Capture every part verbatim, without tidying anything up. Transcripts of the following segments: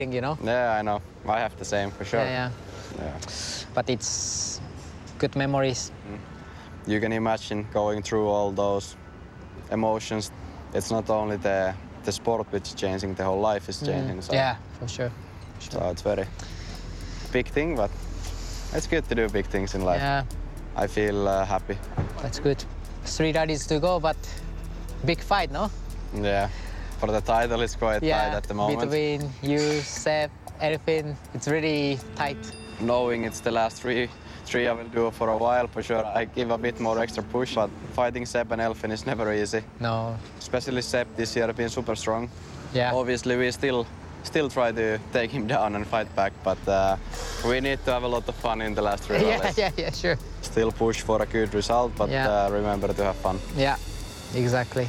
you know. Yeah, I know. I have the same for sure. Yeah, yeah. Yeah. But it's good memories. You can imagine going through all those emotions. It's not only the the sport which is changing, the whole life is changing. Mm. So, Yeah, for sure. for sure. so it's very big thing, but it's good to do big things in life. Yeah, I feel uh, happy. that's good. Three rallies to go, but big fight, no? Yeah, for the title it's quite Yeah, tight at the moment. between you, Seb, everything, it's really tight. Knowing it's the last three, three I will do for a while, for sure. I give a bit more extra push, but fighting Seb and Elfyn is never easy. No. Especially Seb this year been super strong. Yeah. Obviously, we still still try to take him down and fight back, but uh, we need to have a lot of fun in the last three Yeah, rallies. yeah, yeah, sure. Still push for a good result, but Yeah. uh, remember to have fun. Yeah, exactly.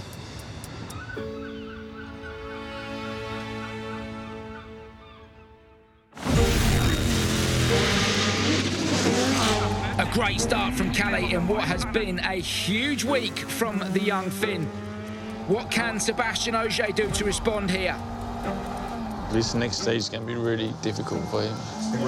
A great start from Kalle in what has been a huge week from the young Finn. What can Sebastian Ogier do to respond here? This next stage can be really difficult for him.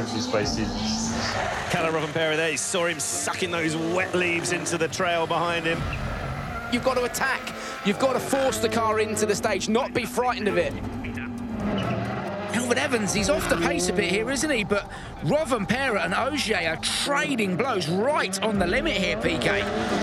Kalle Rovanperä there, you saw him sucking those wet leaves into the trail behind him. You've got to attack. You've got to force the car into the stage, not be frightened of it. Elfyn Evans, he's off the pace a bit here, isn't he? But Rovanperä and Ogier are trading blows right on the limit here, P K.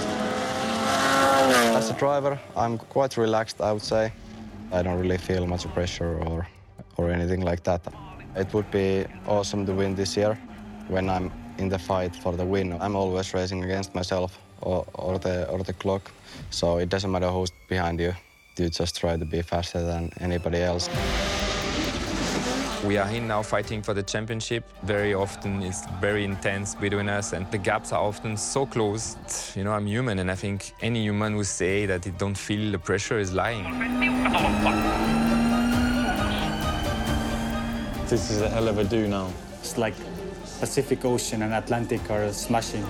As a driver, I'm quite relaxed, I would say. I don't really feel much pressure or, or anything like that. It would be awesome to win this year when I'm in the fight for the win. I'm always racing against myself or, or, the, or the clock, so it doesn't matter who's behind you. You just try to be faster than anybody else. We are here now fighting for the championship. Very often it's very intense between us and the gaps are often so close. You know, I'm human and I think any human who say that they don't feel the pressure is lying. This is a hell of a do now. It's like Pacific Ocean and Atlantic are smashing.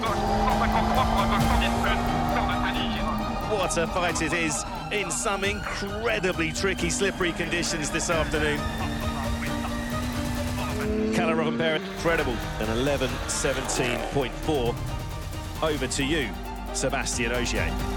What a fight it is in some incredibly tricky, slippery conditions this afternoon. Kalle Rovanperä, incredible, an eleven seventeen point four. Over to you, Sebastian Ogier.